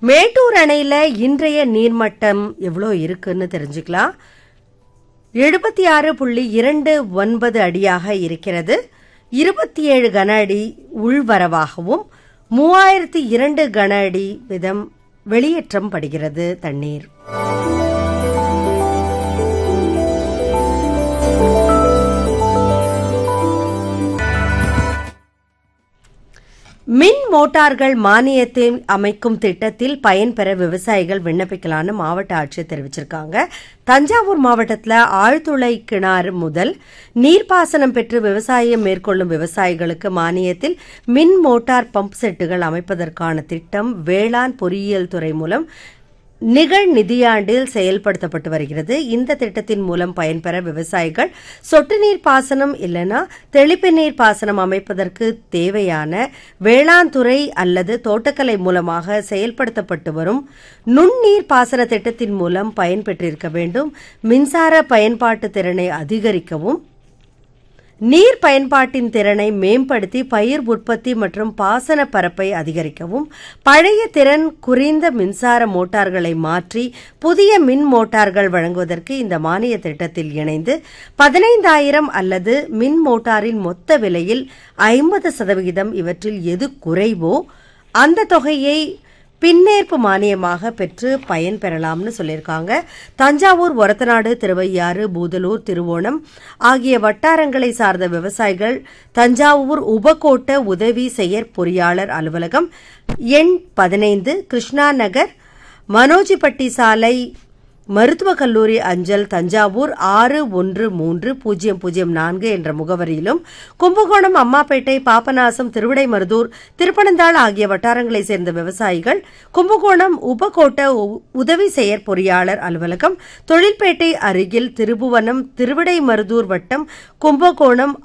மேட்டூர் அணையில இன்றைய நீர்மட்டம் எவ்வளோ இருக்குன்னு தெரிஞ்சுக்கலாம். 76.29 அடியாக இருக்கிறது. 27 கன அடி உள்வரவாகவும் 3002 கன அடி வீதம் வெளியேற்றம் படுகிறது தண்ணீர். மின் மோட்டார்கள் மானியத்தை அமைக்கும் திட்டத்தில் பயன்பெற விவசாயிகள் விண்ணப்பிக்கலான்னு மாவட்ட ஆட்சியர் தெரிவிச்சிருக்காங்க. தஞ்சாவூர் மாவட்டத்தில் ஆழ்துளை கிணறு முதல் நீர்ப்பாசனம் பெற்று விவசாயம் மேற்கொள்ளும் விவசாயிகளுக்கு மானியத்தில் மின் மோட்டார் பம்ப் செட்டுகள் அமைப்பதற்கான திட்டம் வேளாண் பொறியியல் துறை மூலம் நிகழ் நிதியாண்டில் செயல்படுத்தப்பட்டு வருகிறது. இந்த திட்டத்தின் மூலம் பயன்பெற விவசாயிகள் சொட்டு நீர் பாசனம் இல்லைனா தெளிப்பு நீர் பாசனம் அமைப்பதற்கு தேவையான வேளாண் துறை அல்லது தோட்டக்கலை மூலமாக செயல்படுத்தப்பட்டு வரும் நுண்ணீர் பாசன திட்டத்தின் மூலம் பயன்பெற்றிருக்க வேண்டும். மின்சார பயன்பாட்டு திறனை அதிகரிக்கவும் நீர் பயன்பாட்டின் திறனை மேம்படுத்தி பயிர் உற்பத்தி மற்றும் பாசன பரப்பை அதிகரிக்கவும் பழைய திறன் குறைந்த மின்சார மோட்டார்களை மாற்றி புதிய மின் மோட்டார்கள் வழங்குவதற்கு இந்த மானிய திட்டத்தில் இணைந்து 15,000 அல்லது மின் மோட்டாரின் மொத்த விலையில் 50% இவற்றில் எது குறைவோ அந்த தொகையை பின்னேற்பு மானியமாக பெற்று பயன்பெறலாம்னு சொல்லியிருக்காங்க. தஞ்சாவூர், ஒரத்தநாடு, திருவையாறு, பூதலூர், திருவோணம் ஆகிய வட்டாரங்களை சார்ந்த விவசாயிகள் தஞ்சாவூர் உபகோட்ட உதவி செயற்பொறியாளர் அலுவலகம் எண் 15, கிருஷ்ணா நகர், மனோஜிப்பட்டி சாலை, மருத்துவக் கல்லூரி அஞ்சல், தஞ்சாவூர் 613004 என்ற முகவரியிலும், கும்பகோணம், அம்மாப்பேட்டை, பாபநாசம், திருவிடைமருதூர், திருப்பனந்தாள் ஆகிய வட்டாரங்களைச் சேர்ந்த விவசாயிகள் கும்பகோணம் உபகோட்ட உதவி செயற்பொறியாளர் அலுவலகம், தொழில்பேட்டை அருகில் திருபுவனம், திருவிடைமருதூர் வட்டம், கும்பகோணம்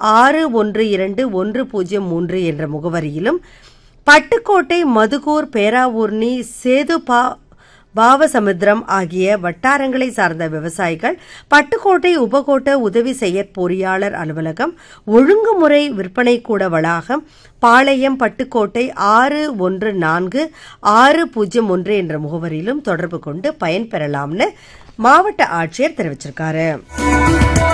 612103 என்ற முகவரியிலும், பட்டுக்கோட்டை, மதுக்கூர், பேராவூர்ணி, பாவசமுத்திரம் ஆகிய வட்டாரங்களை சார்ந்த விவசாயிகள் பட்டுக்கோட்டை உபகோட்ட உதவி செயற்பொறியாளர் அலுவலகம், ஒழுங்குமுறை விற்பனை கூட வளாகம், பாளையம், பட்டுக்கோட்டை 614601 என்ற முகவரியிலும் தொடர்பு கொண்டு பயன்பெறலாம்னு மாவட்ட ஆட்சியர் தெரிவிச்சிருக்காரு.